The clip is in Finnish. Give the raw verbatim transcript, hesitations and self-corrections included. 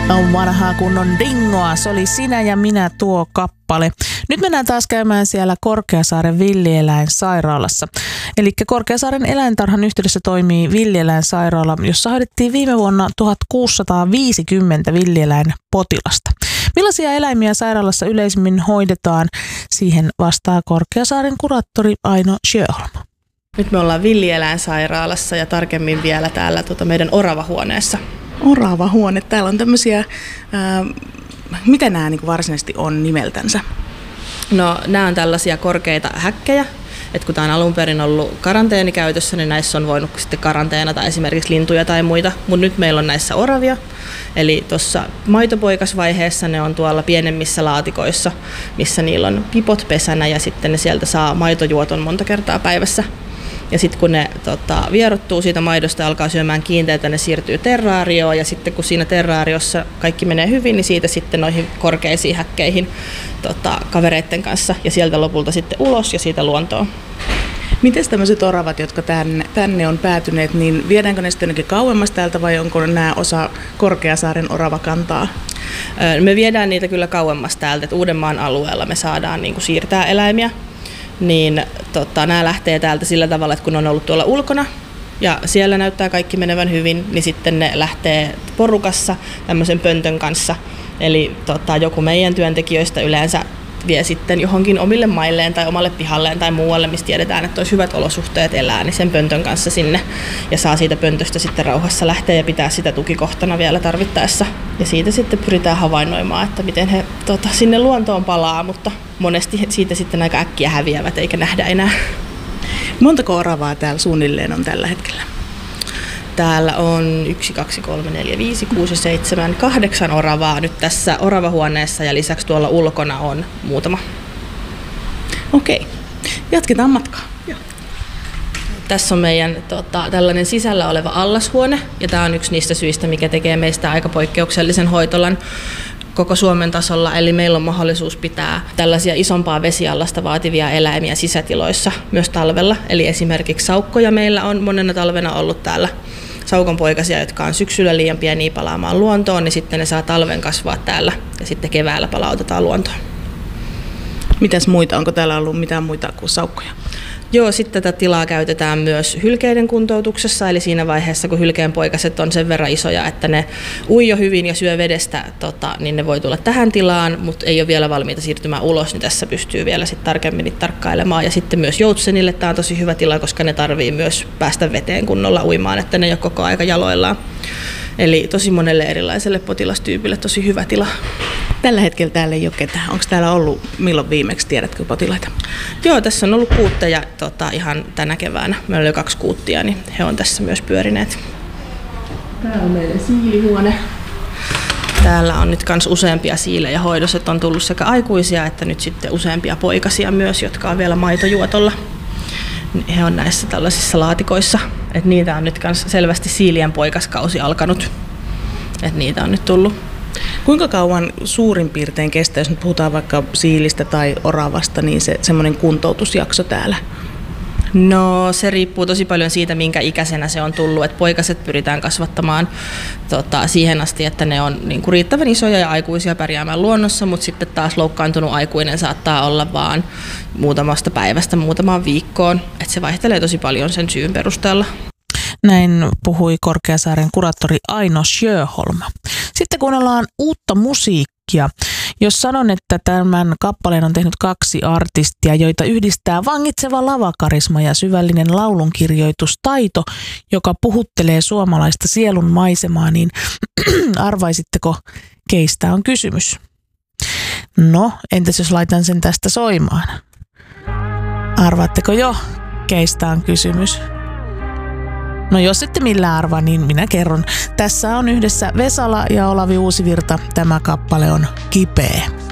On vanhaa kunnon dingoa. Se oli Sinä ja minä tuo kappale. Nyt mennään taas käymään siellä Korkeasaaren villieläinsairaalassa. Eli Korkeasaaren eläintarhan yhteydessä toimii villieläinsairaala, jossa hoidettiin viime vuonna tuhatkuusisataaviisikymmentä villieläinpotilasta. Millaisia eläimiä sairaalassa yleisimmin hoidetaan? Siihen vastaa Korkeasaaren kuraattori Aino Sjöholm. Nyt me ollaan villieläinsairaalassa ja tarkemmin vielä täällä tuota meidän oravahuoneessa. Oravahuone. Täällä on tämmöisiä, ää, mitä nämä niin kuin varsinaisesti on nimeltänsä? No nämä on tällaisia korkeita häkkejä. Et kun tämä on alun perin ollut karanteenikäytössä, niin näissä on voinut sitten karanteenata esimerkiksi lintuja tai muita. Mutta nyt meillä on näissä oravia. Eli tuossa maitopoikasvaiheessa ne on tuolla pienemmissä laatikoissa, missä niillä on pipot pesänä ja sitten ne sieltä saa maitojuoton monta kertaa päivässä. Ja sitten kun ne tota, vierottuu siitä maidosta ja alkaa syömään kiinteitä, ne siirtyy terraarioon. Ja sitten kun siinä terraariossa kaikki menee hyvin, niin siitä sitten noihin korkeisiin häkkeihin tota, kavereiden kanssa. Ja sieltä lopulta sitten ulos ja siitä luontoon. Miten tämmöiset oravat, jotka tänne, tänne on päätyneet, niin viedäänkö ne sitten jonnekin kauemmas täältä vai onko nämä osa Korkeasaaren oravakantaa? Me viedään niitä kyllä kauemmas täältä, että Uudenmaan alueella me saadaan niin kuin siirtää eläimiä. Niin tota, nämä lähtee täältä sillä tavalla, että kun on ollut tuolla ulkona ja siellä näyttää kaikki menevän hyvin, niin sitten ne lähtee porukassa tämmöisen pöntön kanssa. Eli tota, joku meidän työntekijöistä yleensä vie sitten johonkin omille mailleen tai omalle pihalleen tai muualle, mistä tiedetään, että olisi hyvät olosuhteet elää, niin sen pöntön kanssa sinne ja saa siitä pöntöstä sitten rauhassa lähteä ja pitää sitä tukikohtana vielä tarvittaessa. Ja siitä sitten pyritään havainnoimaan, että miten he tota, sinne luontoon palaa, mutta monesti siitä sitten aika äkkiä häviävät eikä nähdä enää. Montako oravaa täällä suunnilleen on tällä hetkellä? Täällä on yksi, kaksi, kolme, neljä, viisi, kuusi, seitsemän, kahdeksan oravaa nyt tässä oravahuoneessa ja lisäksi tuolla ulkona on muutama. Okei, jatketaan matkaa. Joo. Tässä on meidän tota, tällainen sisällä oleva allashuone ja tämä on yksi niistä syistä, mikä tekee meistä aika poikkeuksellisen hoitolan koko Suomen tasolla, eli meillä on mahdollisuus pitää tällaisia isompaa vesiallasta vaativia eläimiä sisätiloissa myös talvella. Eli esimerkiksi saukkoja meillä on monena talvena ollut täällä saukonpoikasia, jotka on syksyllä liian pieniä palaamaan luontoon, niin sitten ne saa talven kasvaa täällä ja sitten keväällä palautetaan luontoon. Mitäs muita? Onko täällä ollut mitään muita kuin saukkoja? Joo, sitten tätä tilaa käytetään myös hylkeiden kuntoutuksessa, eli siinä vaiheessa, kun hylkeenpoikaset on sen verran isoja, että ne ui jo hyvin ja syö vedestä, tota, niin ne voi tulla tähän tilaan, mutta ei ole vielä valmiita siirtymään ulos, niin tässä pystyy vielä sit tarkemmin tarkkailemaan. Ja sitten myös joutsenille tämä on tosi hyvä tila, koska ne tarvii myös päästä veteen kunnolla uimaan, että ne ei ole koko aika jaloillaan. Eli tosi monelle erilaiselle potilastyypille tosi hyvä tila. Tällä hetkellä täällä ei ole ketään. Onko täällä ollut milloin viimeksi, tiedätkö potilaita? Joo, tässä on ollut kuutteja tota, ihan tänä keväänä. Meillä oli jo kaksi kuuttia, niin he on tässä myös pyörineet. Täällä on meidän siilihuone. Täällä on nyt myös useampia siilejä hoidossa, että on tullut sekä aikuisia että nyt sitten useampia poikasia myös, jotka on vielä maitojuotolla. He on näissä tällaisissa laatikoissa, että niitä on nyt myös selvästi siilien poikaskausi alkanut, että niitä on nyt tullut. Kuinka kauan suurin piirtein kestää, jos nyt puhutaan vaikka siilistä tai oravasta, niin se semmoinen kuntoutusjakso täällä? No se riippuu tosi paljon siitä, minkä ikäisenä se on tullut. Et poikaset pyritään kasvattamaan tota, siihen asti, että ne on niin kuin riittävän isoja ja aikuisia pärjäämään luonnossa, mutta sitten taas loukkaantunut aikuinen saattaa olla vaan muutamasta päivästä muutamaan viikkoon. Et se vaihtelee tosi paljon sen syyn perusteella. Näin puhui Korkeasaaren kuraattori Aino Sjöholm. Sitten kuunnellaan uutta musiikkia. Jos sanon, että tämän kappaleen on tehnyt kaksi artistia, joita yhdistää vangitseva lavakarisma ja syvällinen laulunkirjoitustaito, joka puhuttelee suomalaista sielun maisemaa, niin arvaisitteko, keistä on kysymys? No, entäs jos laitan sen tästä soimaan? Arvaatteko jo, keistä on kysymys? No jos ette millään arvaa, niin minä kerron. Tässä on yhdessä Vesala ja Olavi Uusivirta. Tämä kappale on Kipeä.